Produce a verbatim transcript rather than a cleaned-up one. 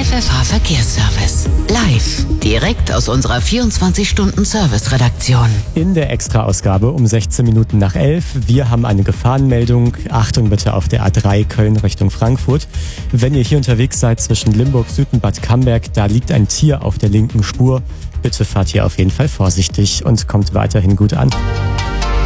F F H Verkehrsservice. Live, direkt aus unserer vierundzwanzig-Stunden-Service-Redaktion. In der Extra-Ausgabe um sechzehn Minuten nach elf. Wir haben eine Gefahrenmeldung. Achtung bitte auf der A drei Köln Richtung Frankfurt. Wenn ihr hier unterwegs seid zwischen Limburg Süd und Bad Camberg, da liegt ein Tier auf der linken Spur. Bitte fahrt hier auf jeden Fall vorsichtig und kommt weiterhin gut an.